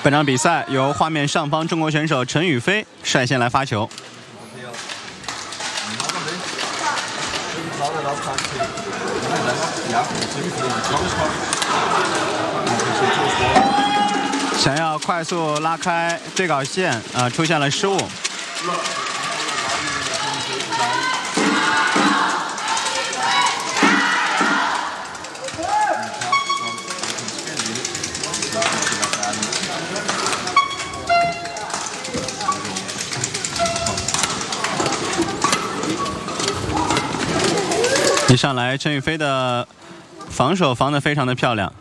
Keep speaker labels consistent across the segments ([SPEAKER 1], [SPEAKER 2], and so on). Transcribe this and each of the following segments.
[SPEAKER 1] 本场比赛由画面上方中国选手陈雨菲率先来发球。想要快速拉开对角线，出现了失误。一上来，陈雨菲的防守防得非常的漂亮。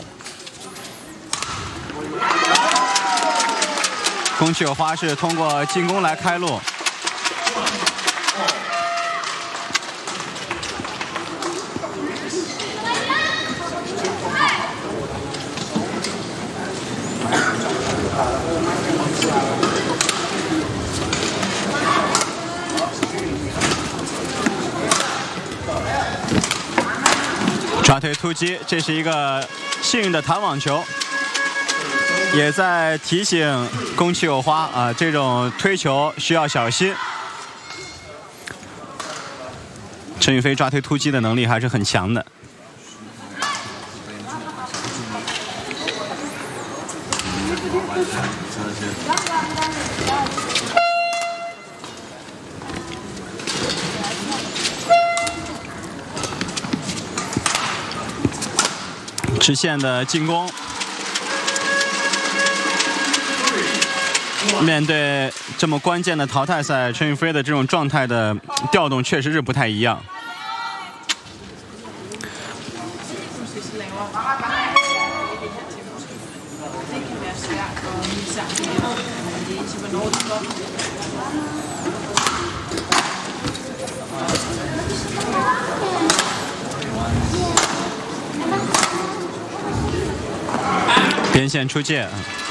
[SPEAKER 1] 宫崎有花是通过进攻来开路。抓推突击，这是一个幸运的弹网球，也在提醒宫崎有花这种推球需要小心。陈雨菲抓推突击的能力还是很强的。直线的进攻，面对这么关键的淘汰赛，陈雨菲的这种状态的调动确实是不太一样。边线出界。